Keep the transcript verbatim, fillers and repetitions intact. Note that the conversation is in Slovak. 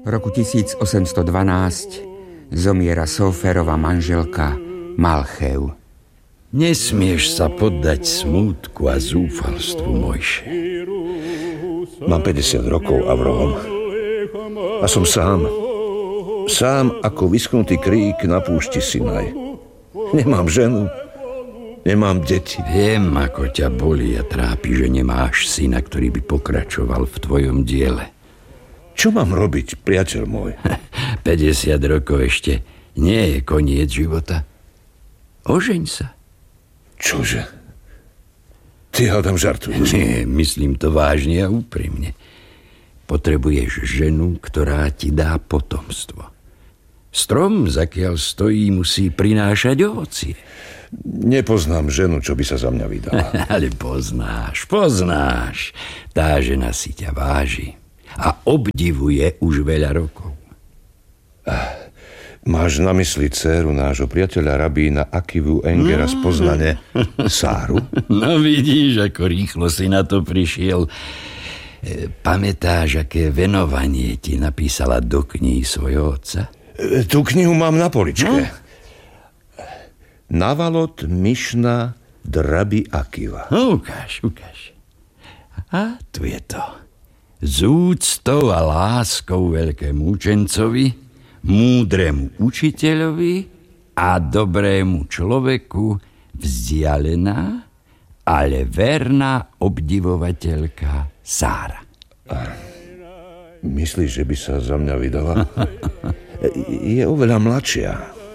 Roku tisícosemstodvanásť zomiera Sóferova manželka Malchev. Nesmieš sa poddať smútku a zúfalstvu, Mojše. Mám päťdesiat rokov, Avrohom. A som sám. Sám ako vyschnutý krík na púšti Sinaj. Nemám ženu, nemám deti. Viem, ako ťa bolí a trápi, že nemáš syna, ktorý by pokračoval v tvojom diele. Čo mám robiť, priateľ môj? päťdesiat rokov ešte nie je koniec života. Ožeň sa. Čože? Ty, hádam, žartuješ? Nie, myslím to vážne a úprimne. Potrebuješ ženu, ktorá ti dá potomstvo. Strom, zakiaľ stojí, musí prinášať ovocie. Nepoznám ženu, čo by sa za mňa vydala. Ale poznáš, poznáš. Tá žena si ťa váži a obdivuje už veľa rokov. Máš na mysli dcéru nášho priateľa rabína Akivu Engera z Poznane, Sáru? No vidíš, ako rýchlo si na to prišiel. Pamätáš, aké venovanie ti napísala do kníh svojho otca? Tú knihu mám na poličke. No? Navalot Mišna Drabi Akiva. No, ukáž, ukáž. A tu je to. Z úctou a láskou veľkému učencovi, múdremu učiteľovi a dobrému človeku vzdialená, ale verná obdivovateľka Sára. Myslíš, že by sa za mňa vydala? Je oveľa mladšia.